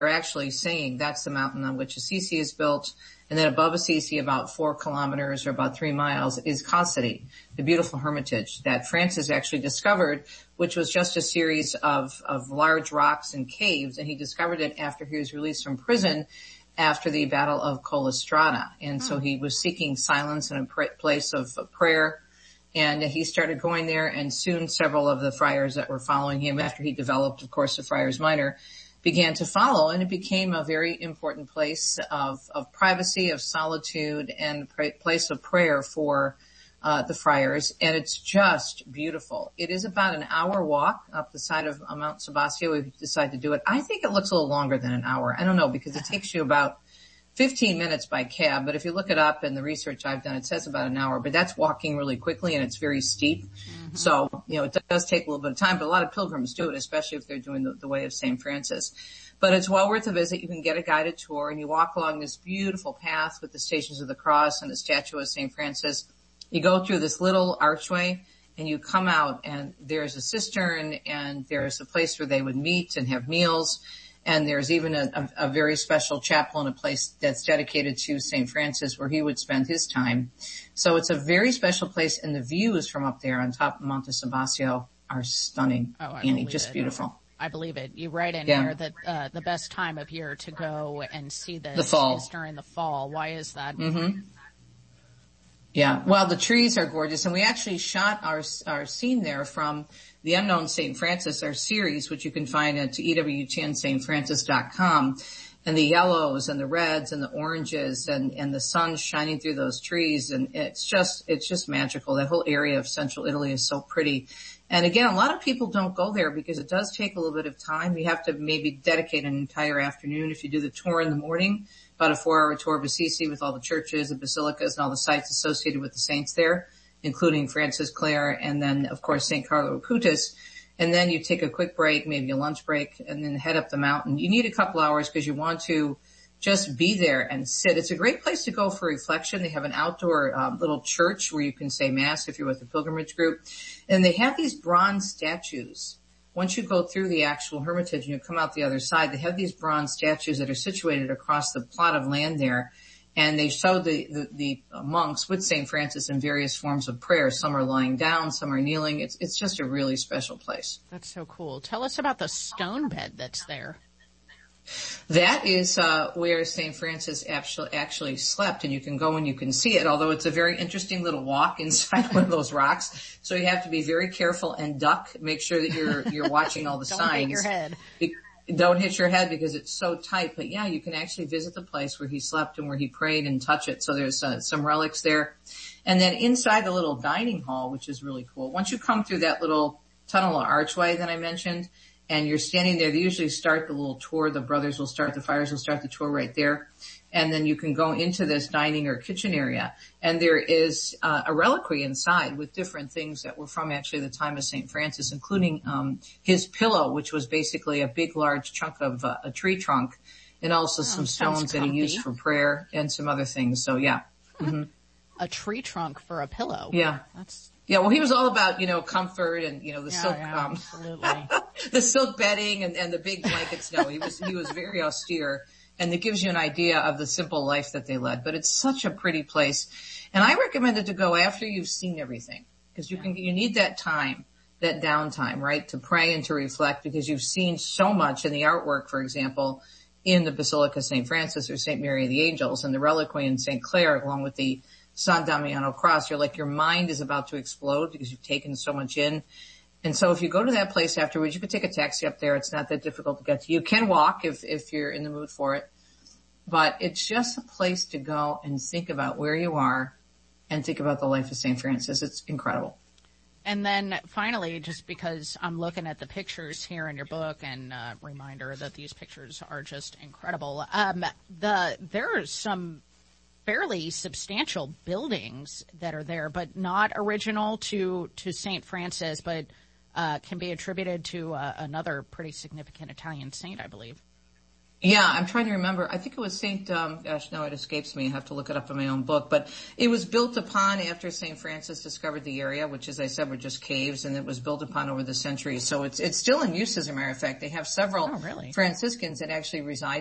actually saying that's the mountain on which Assisi is built. And then above Assisi, about 4 kilometers or about 3 miles, is Cassati, the beautiful hermitage that Francis actually discovered, which was just a series of large rocks and caves. And he discovered it after he was released from prison after the Battle of Collestrata. And so he was seeking silence and a place of prayer. And he started going there, and soon several of the friars that were following him, after he developed, of course, the Friars Minor, began to follow, and it became a very important place of privacy, of solitude, and place of prayer for the friars. And it's just beautiful. It is about an hour walk up the side of Mount Sabasio if you decide to do it. I think it looks a little longer than an hour. I don't know, because it takes you about 15 minutes by cab, but if you look it up in the research I've done, it says about an hour, but that's walking really quickly, and it's very steep. Mm-hmm. So, it does take a little bit of time, but a lot of pilgrims do it, especially if they're doing the way of St. Francis. But it's well worth a visit. You can get a guided tour, and you walk along this beautiful path with the Stations of the Cross and the statue of St. Francis. You go through this little archway, and you come out, and there's a cistern, and there's a place where they would meet and have meals. And there's even a very special chapel in a place that's dedicated to St. Francis where he would spend his time. So it's a very special place, and the views from up there on top of Monte Sabasio are stunning. Annie, just beautiful. I believe it. You write in here that the best time of year to go and see this the fall. Is during the fall. Why is that? Mm-hmm. Yeah, well, the trees are gorgeous, and we actually shot our scene there from The Unknown St. Francis, our series, which you can find at ewtnstfrancis.com. And the yellows and the reds and the oranges and the sun shining through those trees, and it's just magical. That whole area of central Italy is so pretty. And again, a lot of people don't go there because it does take a little bit of time. You have to maybe dedicate an entire afternoon if you do the tour in the morning. About a 4-hour tour of Assisi with all the churches, the basilicas, and all the sites associated with the saints there, including Francis Clare, and then, of course, St. Carlo Acutis. And then you take a quick break, maybe a lunch break, and then head up the mountain. You need a couple hours because you want to just be there and sit. It's a great place to go for reflection. They have an outdoor little church where you can say Mass if you're with a pilgrimage group. And they have these bronze statues. Once you go through the actual hermitage and you come out the other side, they have these bronze statues that are situated across the plot of land there. And they show the monks with St. Francis in various forms of prayer. Some are lying down, some are kneeling. It's just a really special place. That's so cool. Tell us about the stone bed that's there. That is where St. Francis actually slept, and you can go and you can see it, although it's a very interesting little walk inside one of those rocks. So you have to be very careful and duck. Make sure that you're watching all the Don't signs. Hit your head. Don't hit your head because it's so tight. But yeah, you can actually visit the place where he slept and where he prayed and touch it. So there's some relics there. And then inside the little dining hall, which is really cool. Once you come through that little tunnel or archway that I mentioned, and you're standing there, they usually start the little tour. The friars will start the tour right there. And then you can go into this dining or kitchen area. And there is a reliquary inside with different things that were from actually the time of St. Francis, including his pillow, which was basically a big, large chunk of a tree trunk, and also some stones that he used for prayer and some other things. So, yeah. Mm-hmm. A tree trunk for a pillow. Yeah. Yeah, well, he was all about, comfort and, the silk, absolutely. the silk bedding and the big blankets. No, he was very austere, and it gives you an idea of the simple life that they led. But it's such a pretty place. And I recommend it to go after you've seen everything, because you need that time, that downtime, right? To pray and to reflect, because you've seen so much in the artwork, for example, in the Basilica of St. Francis or St. Mary of the Angels and the reliquary in St. Clare, along with the San Damiano cross. Your mind is about to explode because you've taken so much in. And so if you go to that place afterwards, you could take a taxi up there. It's not that difficult to get to. You can walk if you're in the mood for it. But it's just a place to go and think about where you are and think about the life of St. Francis. It's incredible. And then finally, just because I'm looking at the pictures here in your book, and reminder that these pictures are just incredible, there are some fairly substantial buildings that are there, but not original to St. Francis, but can be attributed to another pretty significant Italian saint, I believe. Yeah, I'm trying to remember. I think it was gosh, now it escapes me. I have to look it up in my own book. But it was built upon after St. Francis discovered the area, which, as I said, were just caves, and it was built upon over the centuries. So it's still in use, as a matter of fact. They have several Franciscans that actually reside